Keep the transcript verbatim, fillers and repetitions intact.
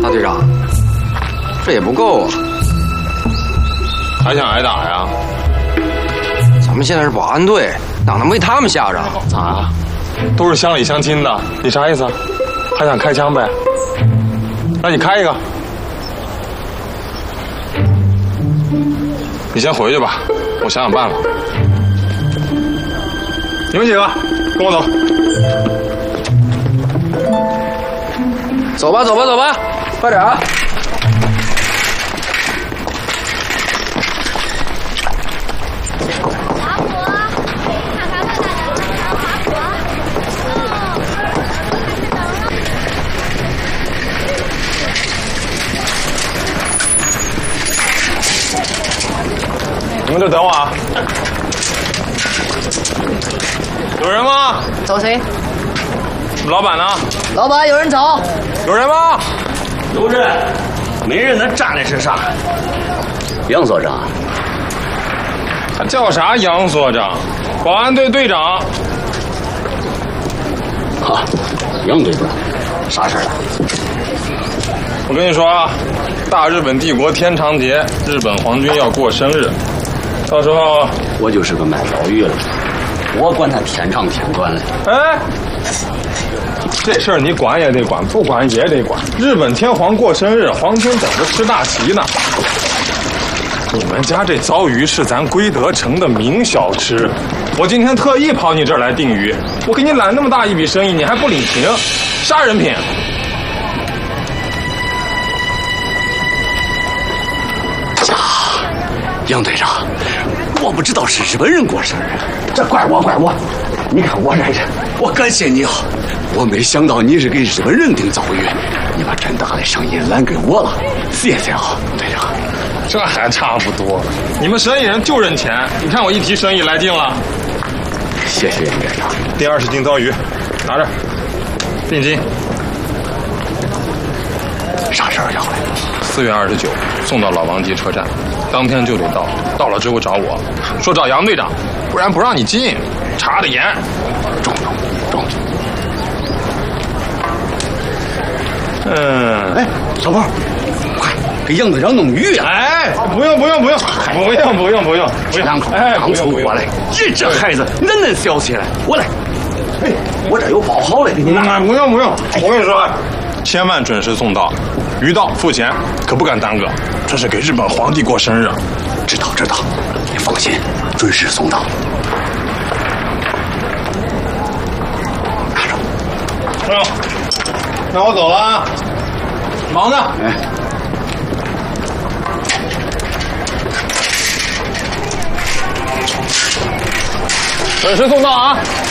大队长，这也不够啊！ 还想挨打呀？ 咱们现在是保安队，哪能被他们吓着？ 咋？都是乡里乡亲的，你啥意思？还想开枪呗？那你开一个。你先回去吧，我想想办法。你们几个，跟我走。 走吧，走吧，走吧，快点啊！ 你们这等我啊！有人吗？ 找谁？ 老板呢？ 老板，有人找。 有人吗？ 有人，没人能站的是啥？杨所长。 他叫啥杨所长？保安队队长。 啊，杨队长，啥事儿？ 我跟你说啊，大日本帝国天长节，日本皇军要过生日，到时候我就是个卖老鱼的，我管他天长天短的。 哎，这事儿你管也得管，不管也得管。日本天皇过生日，皇军等着吃大席呢。你们家这糟鱼是咱归德城的名小吃，我今天特意跑你这儿来订鱼，我给你揽那么大一笔生意，你还不领情，杀人品！ 呀，杨队长，我不知道是日本人过生日，这怪我怪我。你看我这人，我感谢你啊！我没想到你是给日本人订糟鱼，你把这大的生意揽给我了，谢谢啊，队长。 这还差不多，你们生意人就认钱，你看我一提生意来劲了。 谢谢杨队长。 第二十斤糟鱼，拿着，定金。 啥时候要来？ 四月二十九，送到老王集车站，当天就得到。到了之后找我，说找杨队长，不然不让你进，查得严。 中中中。 嗯， 哎，小宝，快给杨队长弄鱼呀！ 哎，不用不用不用，不用不用不用，不用。 哎，不用过来，你这孩子嫩嫩小起来，我来。哎，我这有包好的，给你拿。 不用不用，我跟你说，千万准时送到，鱼到付钱，可不敢耽搁。这是给日本皇帝过生日。 知道知道，你放心，准时送到。拿着。 嗯，那我走了啊，忙呢。 哎。 准时送到啊！